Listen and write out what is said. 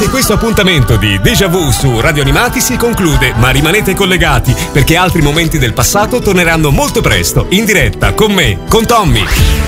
questo appuntamento di Déjà Vu su Radio Animati si conclude, ma rimanete collegati perché altri momenti del passato torneranno molto presto, in diretta, con me, con Tommy.